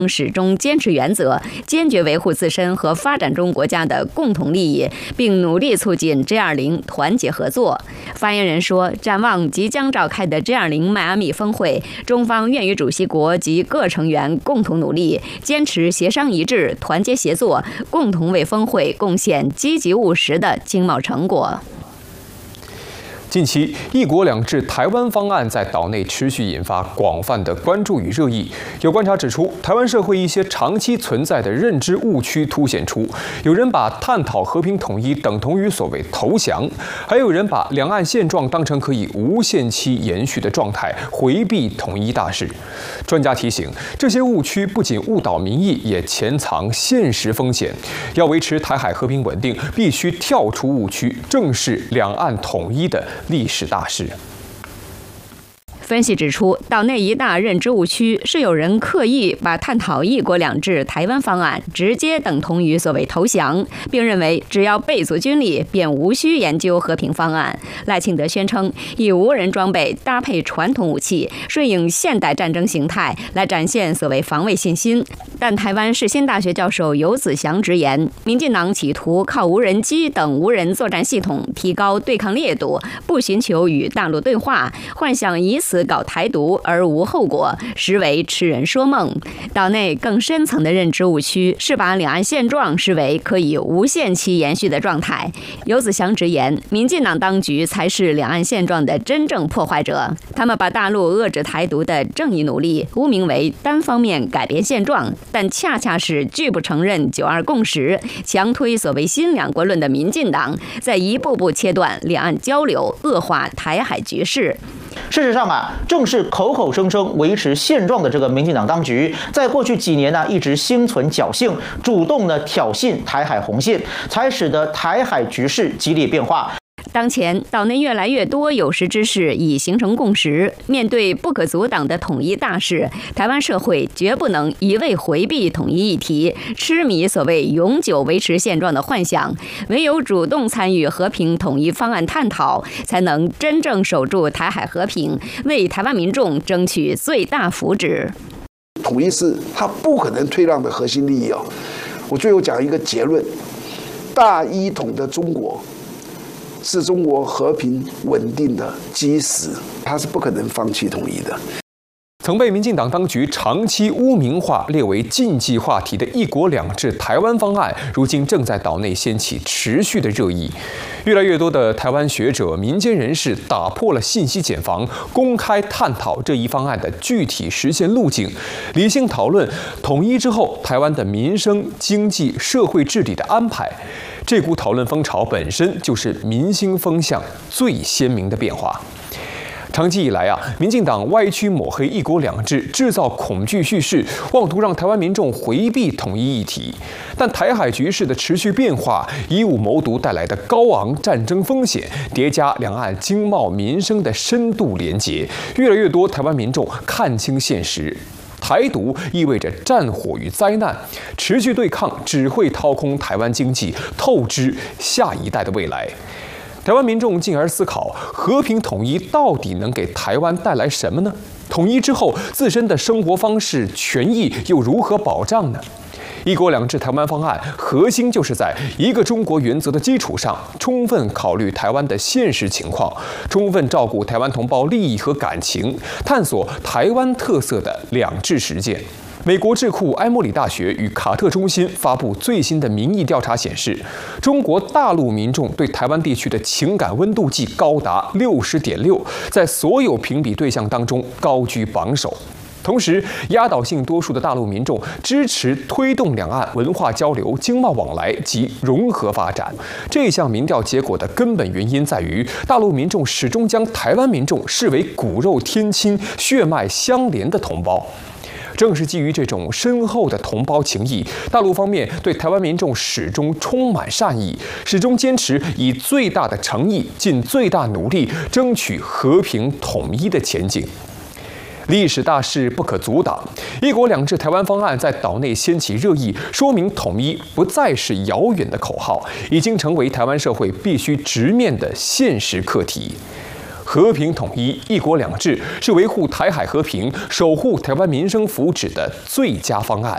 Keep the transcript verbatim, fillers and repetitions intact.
始终坚持原则，坚决维护自身和发展中国家的共同利益，并努力促进 G 二十 团结合作。发言人说，展望即将召开的 G 二十 迈阿密峰会，中方愿与主席国及各成员共同努力，坚持协商一致、团结协作，共同为峰会贡献积极务实的经贸成果。 近期，一国两制台湾方案在岛内持续引发广泛的关注与热议。有观察指出，台湾社会一些长期存在的认知误区凸显出，有人把探讨和平统一等同于所谓投降，还有人把两岸现状当成可以无限期延续的状态，回避统一大事。专家提醒，这些误区不仅误导民意，也潜藏现实风险。要维持台海和平稳定，必须跳出误区，正视两岸统一的历史大事。 分析指出，岛内一大认知误区是有人刻意把探讨一国两制台湾方案直接等同于所谓投降，并认为只要备足军力，便无需研究和平方案。赖清德宣称，以无人装备搭配传统武器，顺应现代战争形态来展现所谓防卫信心。但台湾世新大学教授游子祥直言，民进党企图靠无人机等无人作战系统提高对抗烈度，不寻求与大陆对话，幻想以此搞台独而无后果，实为痴人说梦。岛内更深层的认知误区是把两岸现状视为可以无限期延续的状态。游子祥直言，民进党当局才是两岸现状的真正破坏者，他们把大陆遏制台独的正义努力污名为单方面改变现状，但恰恰是拒不承认九二共识，强推所谓新两国论的民进党，在一步步切断两岸交流，恶化台海局势。 事实上啊，正是口口声声维持现状的这个民进党当局，在过去几年呢，一直心存侥幸，主动呢挑衅台海红线，才使得台海局势激烈变化。 当前岛内越来越多有识之士已形成共识，面对不可阻挡的统一大势，台湾社会绝不能一味回避统一议题，痴迷所谓永久维持现状的幻想。唯有主动参与和平统一方案探讨，才能真正守住台海和平，为台湾民众争取最大福祉。 统一是他不可能退让的核心利益哦。我最后讲一个结论：大一统的中国是中国和平稳定的基石，它是不可能放弃统一的。 曾被民进党当局长期污名化、列为禁忌话题的一国两制台湾方案，如今正在岛内掀起持续的热议。越来越多的台湾学者、民间人士打破了信息茧房，公开探讨这一方案的具体实现路径，理性讨论统一之后台湾的民生、经济、社会治理的安排。这股讨论风潮本身就是民心风向最鲜明的变化。长期以来啊，民进党歪曲抹黑一国两制，制造恐惧叙事，妄图让台湾民众回避统一议题。但台海局势的持续变化，以武谋独带来的高昂战争风险，叠加两岸经贸民生的深度连结，越来越多台湾民众看清现实。台独意味着战火与灾难，持续对抗只会掏空台湾经济，透支下一代的未来。台湾民众进而思考，和平统一到底能给台湾带来什么呢？统一之后，自身的生活方式、权益又如何保障呢？一国两制台湾方案核心就是在一个中国原则的基础上，充分考虑台湾的现实情况，充分照顾台湾同胞利益和感情，探索台湾特色的两制实践。美国智库埃默里大学与卡特中心发布最新的民意调查显示，中国大陆民众对台湾地区的情感温度计高达六十点六，在所有评比对象当中高居榜首。同时，压倒性多数的大陆民众支持推动两岸文化交流、经贸往来及融合发展。这项民调结果的根本原因在于，大陆民众始终将台湾民众视为骨肉天亲、血脉相连的同胞。正是基于这种深厚的同胞情谊，大陆方面对台湾民众始终充满善意，始终坚持以最大的诚意、尽最大努力争取和平统一的前景。历史大势不可阻挡，一国两制台湾方案在岛内掀起热议，说明统一不再是遥远的口号，已经成为台湾社会必须直面的现实课题。和平统一、一国两制是维护台海和平、守护台湾民生福祉的最佳方案。